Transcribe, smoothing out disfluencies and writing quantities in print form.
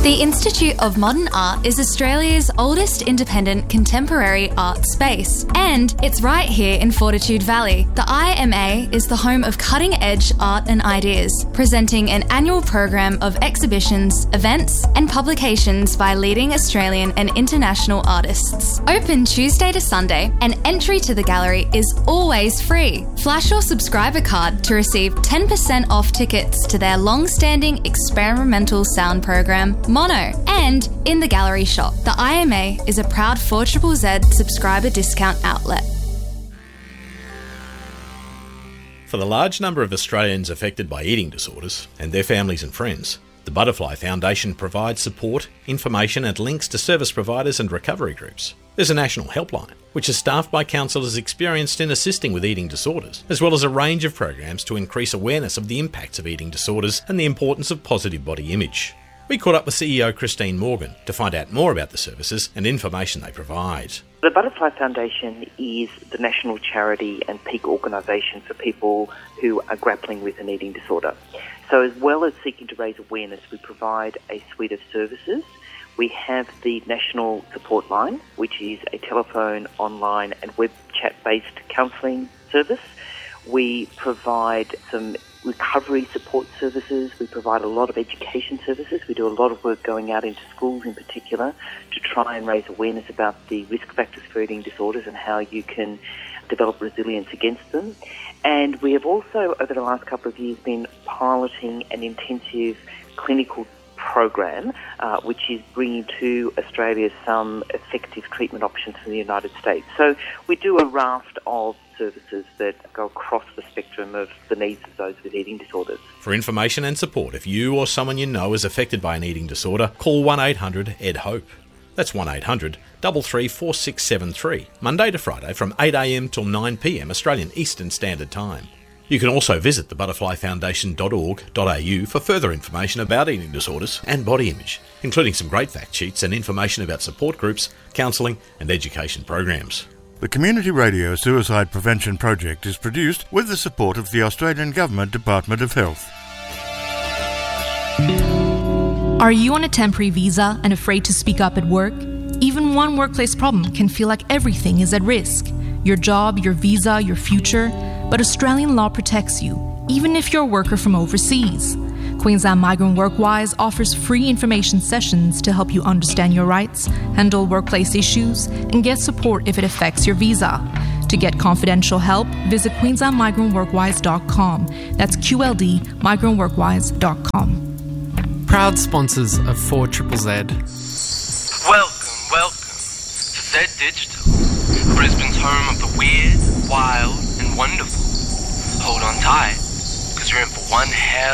The Institute of Modern Art is Australia's oldest independent contemporary art space, and it's right here in Fortitude Valley. The IMA is the home of cutting-edge art and ideas, presenting an annual program of exhibitions, events, and publications by leading Australian and international artists. Open Tuesday to Sunday, and entry to the gallery is always free. Flash your subscriber card to receive 10% off tickets to their long-standing experimental sound program, Mono, and in the gallery shop. The IMA is a proud 4ZZZ subscriber discount outlet. For the large number of Australians affected by eating disorders and their families and friends, the Butterfly Foundation provides support, information and links to service providers and recovery groups. There's a national helpline, which is staffed by counsellors experienced in assisting with eating disorders, as well as a range of programs to increase awareness of the impacts of eating disorders and the importance of positive body image. We caught up with CEO Christine Morgan to find out more about the services and information they provide. The Butterfly Foundation is the national charity and peak organisation for people who are grappling with an eating disorder. So as well as seeking to raise awareness, we provide a suite of services. We have the National Support Line, which is a telephone, online and web chat-based counselling service. We provide some recovery support services. We provide a lot of education services. We do a lot of work going out into schools in particular to try and raise awareness about the risk factors for eating disorders and how you can develop resilience against them. And we have also, over the last couple of years, been piloting an intensive clinical program, which is bringing to Australia some effective treatment options from the United States. So we do a raft of services that go across the spectrum of the needs of those with eating disorders. For information and support, if you or someone you know is affected by an eating disorder, call 1-800-ED-HOPE. That's 1-800-334673, Monday to Friday from 8am till 9pm Australian Eastern Standard Time. You can also visit thebutterflyfoundation.org.au for further information about eating disorders and body image, including some great fact sheets and information about support groups, counselling and education programs. The Community Radio Suicide Prevention Project is produced with the support of the Australian Government Department of Health. Are you on a temporary visa and afraid to speak up at work? Even one workplace problem can feel like everything is at risk. Your job, your visa, your future. But Australian law protects you, even if you're a worker from overseas. Queensland Migrant Workwise offers free information sessions to help you understand your rights, handle workplace issues, and get support if it affects your visa. To get confidential help, visit queenslandmigrantworkwise.com. That's QLD migrantworkwise.com. Proud sponsors of 4ZZZ. Welcome to Z Digital, Brisbane's home of the weird, wild, and wonderful. Hold on tight, because you're in for one hell